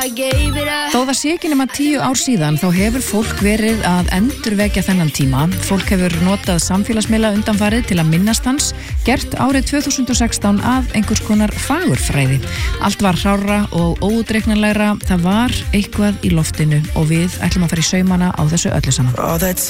Þó það sé ekki nema 10 ár síðan þá hefur fólk verið að endurvekja þennan tíma. Fólk hefur notað samfélagsmiðla undanfarið til að minnast hans, gert árið 2016 að einhvers konar fagurfræði. Allt var hrárra og óútreiknanlegra, það var eitthvað í loftinu og við ætlum að fara í saumana á þessu öllu saman.